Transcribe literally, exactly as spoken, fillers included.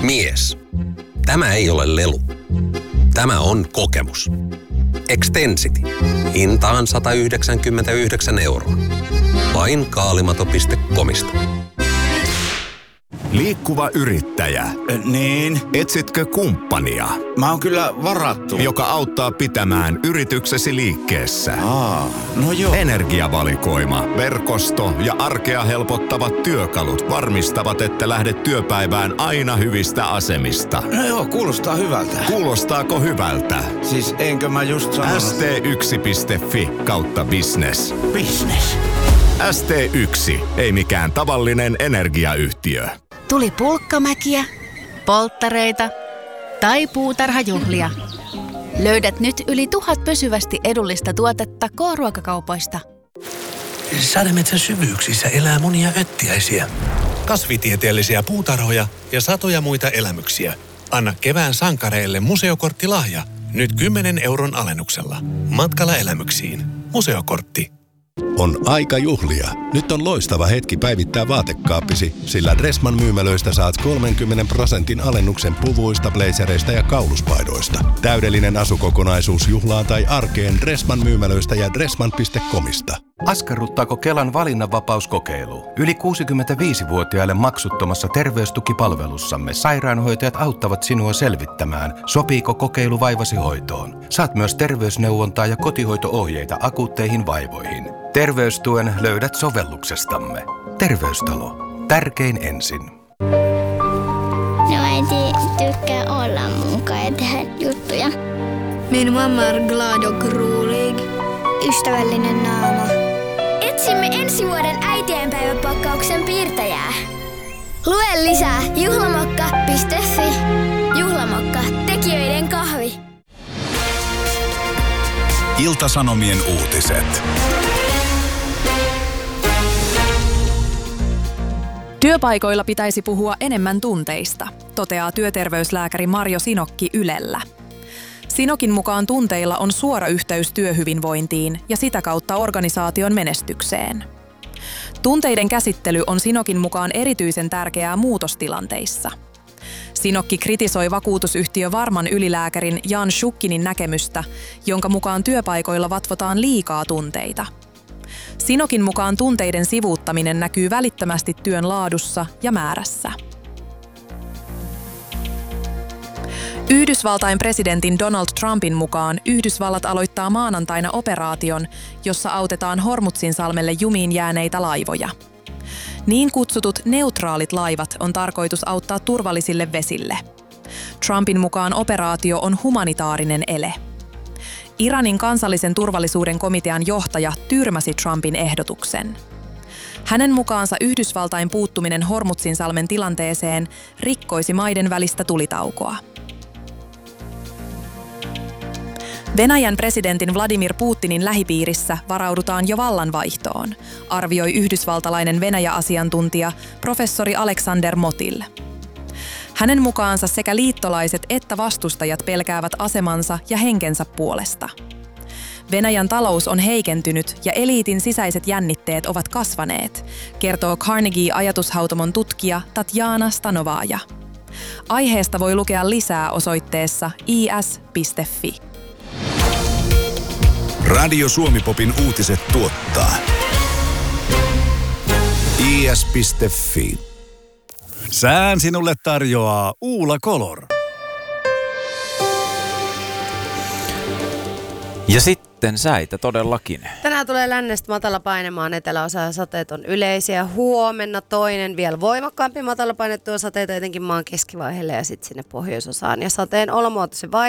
Mies. Tämä ei ole lelu. Tämä on kokemus. Extensity. Hintaan sata yhdeksänkymmentäyhdeksän euroa. Vain kaalimato piste comista. Liikkuva yrittäjä. Niin? Etsitkö kumppania, Mä oon kyllä varattu. joka auttaa pitämään yrityksesi liikkeessä? Aa, no joo. Energiavalikoima, verkosto ja arkea helpottavat työkalut varmistavat, että lähdet työpäivään aina hyvistä asemista. No joo, kuulostaa hyvältä. Kuulostaako hyvältä? Siis enkö mä just sanonut... S T yksi piste F I kautta business. Business. S T yksi, ei mikään tavallinen energiayhtiö. Tuli pulkkamäkiä, polttareita tai puutarhajuhlia. Löydät nyt yli tuhat pysyvästi edullista tuotetta K-ruokakaupoista. Sademetsän syvyyksissä elää monia öttiäisiä, kasvitieteellisiä puutarhoja ja satoja muita elämyksiä. Anna kevään sankareille museokorttilahja nyt kymmenen euron alennuksella. Matkalla elämyksiin. Museokortti. On aika juhlia. Nyt on loistava hetki päivittää vaatekaappisi, sillä Dressman myymälöistä saat kolmenkymmenen prosentin alennuksen puvuista, blazereista ja kauluspaidoista. Täydellinen asukokonaisuus juhlaan tai arkeen Dressman myymälöistä ja dressman piste comista. Askarruttaako Kelan valinnanvapauskokeilu? Yli kuusikymmentäviisivuotiaille maksuttomassa terveystukipalvelussamme sairaanhoitajat auttavat sinua selvittämään, sopiiko kokeilu vaivasi hoitoon. Saat myös terveysneuvontaa ja kotihoito-ohjeita akuutteihin vaivoihin. Terveystuen löydät sovelluksestamme. Terveystalo. Tärkein ensin. No äiti tykkää olla mukaan ja tehdä juttuja. Min mamma är glad och rolig. Ystävällinen naama. Etsimme ensi vuoden äitienpäiväpakkauksen piirtäjää. Lue lisää juhlamokka piste fi. Juhlamokka. Tekijöiden kahvi. Ilta-Sanomien uutiset. Työpaikoilla pitäisi puhua enemmän tunteista, toteaa työterveyslääkäri Marjo Sinokki Ylellä. Sinokin mukaan tunteilla on suora yhteys työhyvinvointiin ja sitä kautta organisaation menestykseen. Tunteiden käsittely on Sinokin mukaan erityisen tärkeää muutostilanteissa. Sinokki kritisoi vakuutusyhtiö Varman ylilääkärin Jan Schukkinin näkemystä, jonka mukaan työpaikoilla vatvotaan liikaa tunteita. Sinokin mukaan tunteiden sivuuttaminen näkyy välittömästi työn laadussa ja määrässä. Yhdysvaltain presidentin Donald Trumpin mukaan Yhdysvallat aloittaa maanantaina operaation, jossa autetaan Hormuzin-salmelle jumiin jääneitä laivoja. Niin kutsutut neutraalit laivat on tarkoitus auttaa turvallisille vesille. Trumpin mukaan operaatio on humanitaarinen ele. Iranin kansallisen turvallisuuden komitean johtaja tyrmäsi Trumpin ehdotuksen. Hänen mukaansa Yhdysvaltain puuttuminen Hormuzin-salmen tilanteeseen rikkoisi maiden välistä tulitaukoa. Venäjän presidentin Vladimir Putinin lähipiirissä varaudutaan jo vallanvaihtoon, arvioi yhdysvaltalainen Venäjä-asiantuntija professori Alexander Motil. Hänen mukaansa sekä liittolaiset että vastustajat pelkäävät asemansa ja henkensä puolesta. Venäjän talous on heikentynyt ja eliitin sisäiset jännitteet ovat kasvaneet, kertoo Carnegie-ajatushautomon tutkija Tatjana Stanovaja. Aiheesta voi lukea lisää osoitteessa i s piste fi. Radio Suomi-popin uutiset tuottaa i s piste fi. Sään sinulle tarjoaa Uula Color. Ja sitten säitä todellakin. Tänään tulee lännestä matala painemaan eteläosa ja sateet on yleisiä. Huomenna toinen vielä voimakkaampi matalapaine tuo sateita etenkin maan keskivaiheelle ja sitten sinne pohjoisosaan. Ja sateen olomuotoisen vaihe